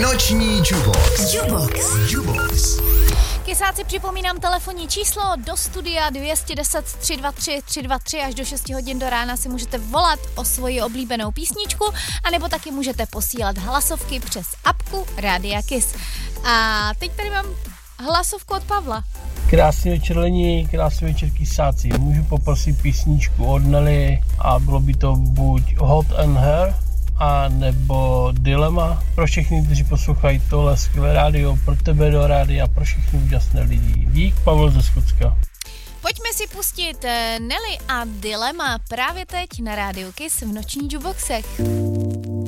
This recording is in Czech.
Noční Jubox. Kysáci, připomínám telefonní číslo do studia 210 323 323 až do 6 hodin do rána si můžete volat o svoji oblíbenou písničku, anebo taky můžete posílat hlasovky přes apku Rádia Kiss. A teď tady mám hlasovku od Pavla. Krásný večer Lení, krásný večer Kysáci. Můžu poprosit písničku od Nelly a bylo by to buď Hot and Her, a nebo Dilema. Pro všechny, kteří poslouchají tohle skvělé rádio, pro tebe do rádia, pro všechny úžasné lidi. Dík, Pavel ze Skotska. Pojďme si pustit Nelly a Dilema právě teď na rádiu Kiss v nočních juboxech.